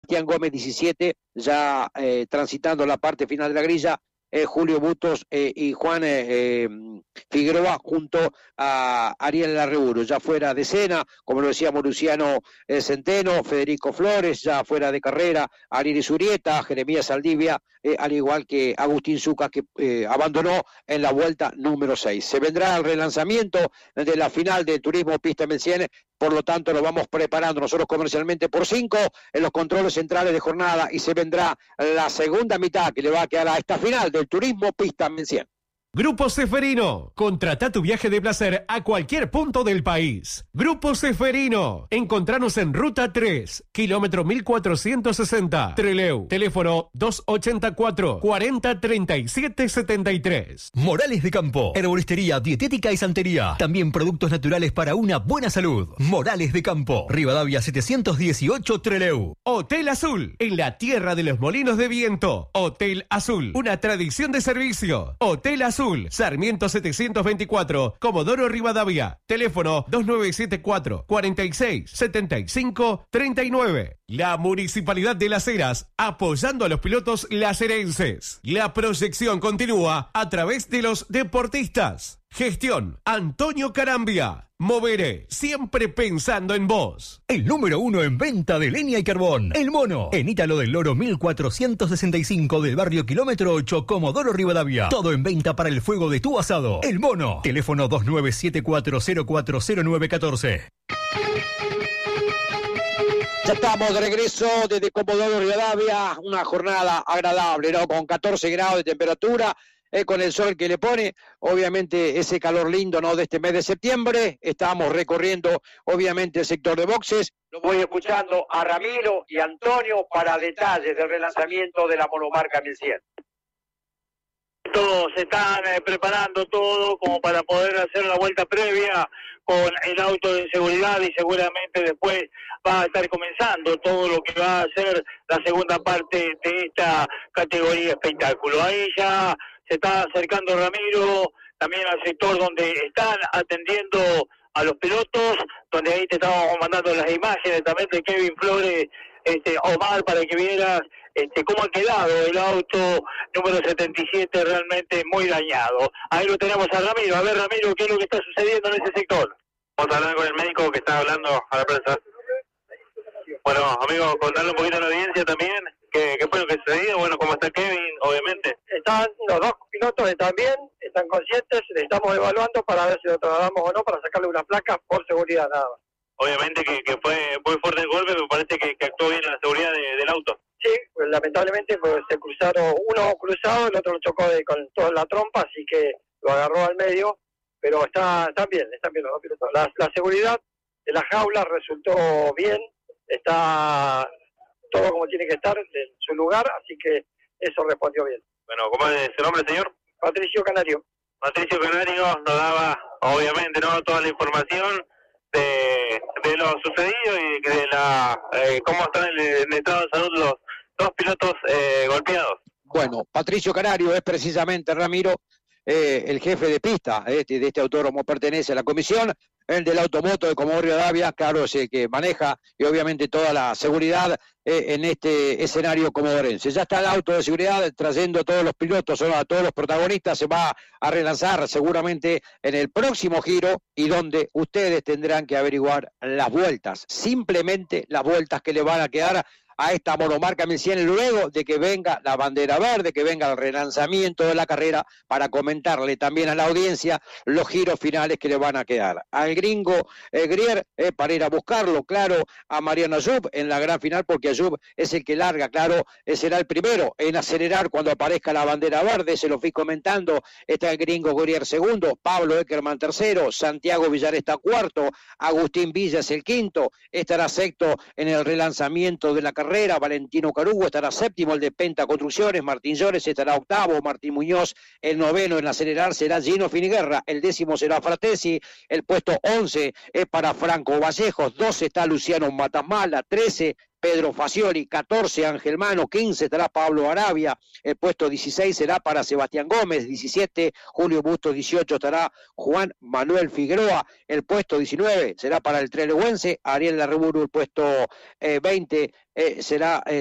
Sebastián Gómez 17, ya transitando la parte final de la grilla, Julio Bustos y Juan Figueroa junto a Ariel Larreburu, ya fuera de escena, como lo decíamos, Luciano Centeno, Federico Flores, ya fuera de carrera, Ariel Zurieta, Jeremías Saldivia, al igual que Agustín Zucca, que abandonó en la vuelta número 6. Se vendrá el relanzamiento de la final de Turismo Pista M100, por lo tanto lo vamos preparando nosotros comercialmente por 5 en los controles centrales de jornada, y se vendrá la segunda mitad que le va a quedar a esta final del Turismo Pista M100. Grupo Ceferino, contrata tu viaje de placer a cualquier punto del país. Grupo Ceferino, encontranos en Ruta 3, kilómetro 1460, Trelew, teléfono 284 40 37 73. Morales de Campo, herboristería, dietética y santería. También productos naturales para una buena salud. Morales de Campo, Rivadavia 718, Trelew. Hotel Azul, en la tierra de los molinos de viento. Hotel Azul, una tradición de servicio. Hotel Azul, Sarmiento 724, Comodoro Rivadavia. Teléfono 2974 46 75 39. La Municipalidad de Las Heras, apoyando a los pilotos lacerenses. La proyección continúa a través de los deportistas. Gestión Antonio Carambia. Moveré, siempre pensando en vos. El número 1 en venta de leña y carbón. El Mono. En Ítalo del Loro 1465 del barrio Kilómetro 8, Comodoro Rivadavia. Todo en venta para el fuego de tu asado. El Mono. Teléfono 2974040914. Ya estamos de regreso desde Comodoro Rivadavia. Una jornada agradable, ¿no? Con 14 grados de temperatura. Con el sol que le pone, obviamente ese calor lindo, ¿no?, de este mes de septiembre. Estamos recorriendo, obviamente, el sector de boxes. Lo voy escuchando a Ramiro y Antonio para detalles del relanzamiento de la monomarca 1100. Todos se están preparando todo como para poder hacer la vuelta previa con el auto de seguridad, y seguramente después va a estar comenzando todo lo que va a ser la segunda parte de esta categoría espectáculo. Ahí ya se está acercando Ramiro también al sector donde están atendiendo a los pilotos, donde ahí te estábamos mandando las imágenes también de Kevin Flores, Omar, para que vieras cómo ha quedado el auto número 77, realmente muy dañado. Ahí lo tenemos a Ramiro. A ver, Ramiro, ¿qué es lo que está sucediendo en ese sector? Vamos a hablar con el médico que está hablando a la prensa. Bueno, amigo, contarle un poquito a la audiencia también qué fue lo que sucedió. Bueno, cómo está Kevin, obviamente. Están los dos pilotos, están bien, están conscientes, le estamos evaluando para ver si lo trasladamos o no, para sacarle una placa por seguridad nada más. Obviamente que fue muy fuerte el golpe, me parece que actuó bien en la seguridad del auto. Sí, pues lamentablemente pues se cruzaron, uno cruzado, el otro lo chocó con toda la trompa, así que lo agarró al medio, pero están bien los dos pilotos. La seguridad de la jaula resultó bien, está todo como tiene que estar en su lugar, así que eso respondió bien. Bueno, ¿cómo es su nombre, señor? Patricio Canario. Patricio Canario nos daba, obviamente, ¿no?, toda la información de lo sucedido y de cómo están en estado de salud los dos pilotos golpeados. Bueno, Patricio Canario es precisamente, Ramiro, el jefe de pista de este autódromo, pertenece a la comisión. El del automoto de Comodoro Rivadavia, claro, es el que maneja y obviamente toda la seguridad en este escenario comodorense. Ya está el auto de seguridad trayendo a todos los pilotos, a todos los protagonistas. Se va a relanzar seguramente en el próximo giro, y donde ustedes tendrán que averiguar las vueltas, simplemente las vueltas que le van a quedar a esta monomarca 1100 luego de que venga la bandera verde, que venga el relanzamiento de la carrera, para comentarle también a la audiencia los giros finales que le van a quedar al gringo Grier, para ir a buscarlo, claro, a Mariano Ayub en la gran final, porque Ayub es el que larga, claro, será el primero en acelerar cuando aparezca la bandera verde. Se lo fui comentando. Está el gringo Grier segundo, Pablo Eckerman tercero, Santiago Villaresta cuarto, Agustín Villa es el quinto, estará sexto en el relanzamiento de la carrera Valentino Carugo, estará séptimo el de Penta Construcciones, Martín Llores estará octavo, Martín Muñoz el noveno en acelerar será Gino Finiguerra, el décimo será Fratesi, el puesto 11 es para Franco Vallejos, 12 está Luciano Matamala, 13 Pedro Facioli, 14 Ángel Mano, 15 estará Pablo Arabia, el puesto 16 será para Sebastián Gómez, 17 Julio Bustos, 18 estará Juan Manuel Figueroa, el puesto 19 será para el trelewense Ariel Larreburu, el puesto 20 será